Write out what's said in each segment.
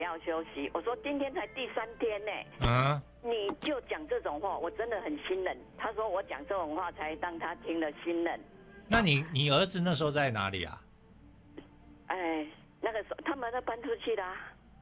要休息。我说今天才第3天呢，你就讲这种话，我真的很心冷。他说我讲这种话才让他听了心冷。 那你儿子那时候在哪里啊？ 哎，那个时候他们都搬出去啦。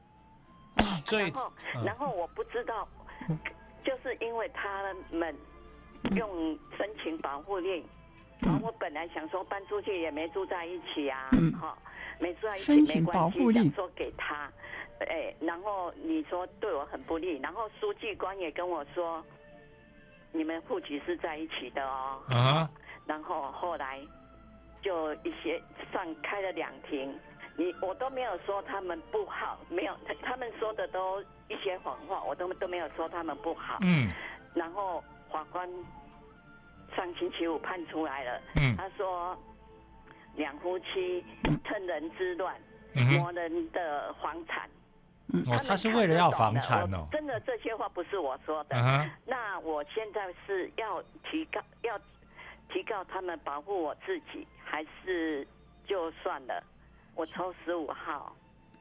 然后我不知道，就是因为他们用申请保护令，然后我本来想说搬出去也没住在一起啊，没住在一起没关系，想说给他，然后你说对我很不利，然后书记官也跟我说，你们户籍是在一起的哦，然后后来就一些开了2庭。我都没有说他们不好，没有，他们说的都一些谎话，我都没有说他们不好。然后法官上星期五判出来了，他说2夫妻趁人之乱，谋人的房产。 他是为了要房产哦。 真的这些话不是我说的。那我现在是要提告他们保护我自己，还是就算了？我抽15号。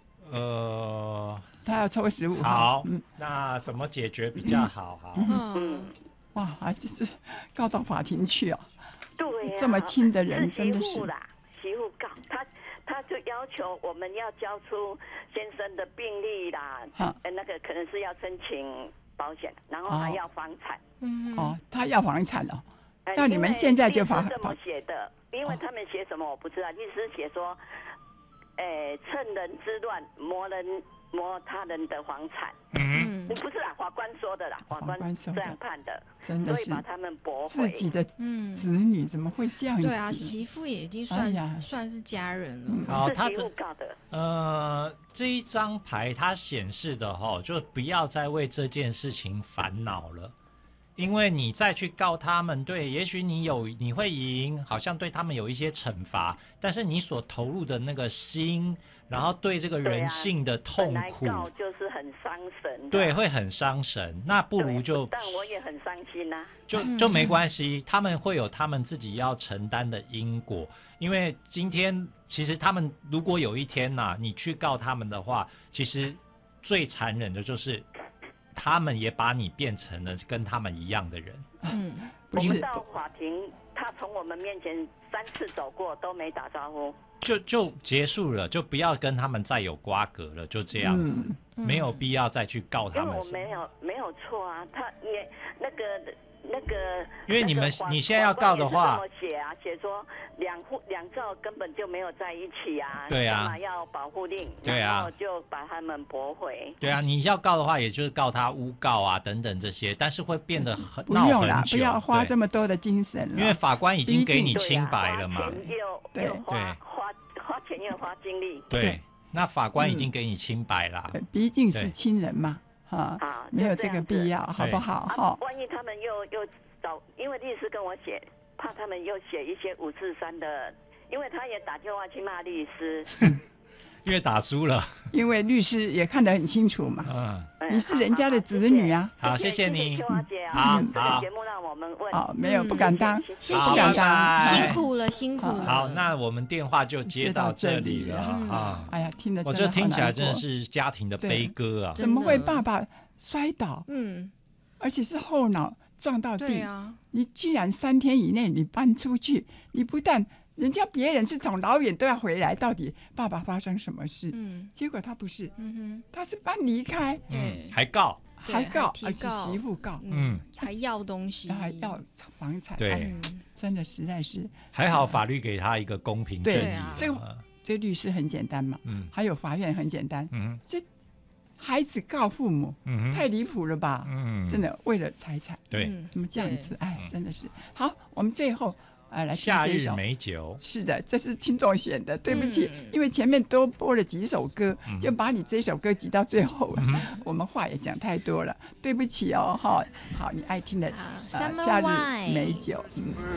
他要抽15号。 好，那怎么解决比较好？ 哇，就是告到法庭去哦。 对呀。 这么亲的人，真的是。 媳妇告他就要求我们要交出先生的病历啦，那个可能是要申请保险，然后还要房产。 他要房产哦。那你们现在就这么写的，因为他们写什么我不知道，律师写说。趁人之乱谋他人的房产。不是啦，法官说的啦，法官这样判的， 真的是， 所以把他们驳回。 自己的子女怎么会这样子？ 对啊，媳妇也已经算是家人了。 好，他媳妇告的。 这一张牌它显示的就不要再为这件事情烦恼了。因为你再去告他们，对，也许你会赢，好像对他们有一些惩罚，但是你所投入的那个心，然后对这个人性的痛苦， 本来告就是很伤神。 对，会很伤神。那不如就， 但我也很伤心啊。 就没关系，他们会有他们自己要承担的因果。因为今天其实他们如果有一天你去告他们的话，其实最残忍的就是。他们也把你变成了跟他们一样的人。 我们到法庭，他从我们面前3次走过都没打招呼， 就结束了，就不要跟他们再有瓜葛了，就这样子，没有必要再去告他们。 因为我没有错啊，他也那个， 因为你现在要告的话， 这么写啊，写说两造根本就没有在一起啊， 对啊， 干嘛要保护令？ 对啊， 然后就把他们驳回。 对啊，你要告的话，也就是告他诬告啊等等这些，但是会变得很不用啦，不要花这么多的精神了， 因为法官已经给你清白了嘛， 对，花钱又花精力， 对，那法官已经给你清白啦， 毕竟是亲人嘛。没有这个必要，好不好？ 万一他们又找，因为律师跟我写，怕他们又写一些543的，因为他也打电话去骂律师， 因为打输了， 因为律师也看得很清楚嘛。你是人家的子女啊。 好，谢谢你。 秋华姐好， 这个节目让我们问。 没有不敢当， 不敢当，辛苦了。 好，那我们电话就接到这里了啊。 哎呀，听得我这听起来真的是家庭的悲歌啊。 怎么会爸爸摔倒？而且是后脑撞到地。 对啊。 你既然3天以内你搬出去，你不但别人是从老远都要回来，到底爸爸发生什么事？结果他不是，他是搬离开， 还告， 而且媳妇告， 还要东西， 还要房产， 对， 真的实在是还好，法律给他一个公平正义。 这律师很简单嘛，还有法院很简单，这孩子告父母，太离谱了吧？真的为了财产， 对， 怎么这样子？真的是好，我们最后。来夏日美酒是的，这是听众选的，对不起，因为前面多播了几首歌，就把你这首歌挤到最后了，我们话也讲太多了，对不起哦，好，你爱听的夏日美酒。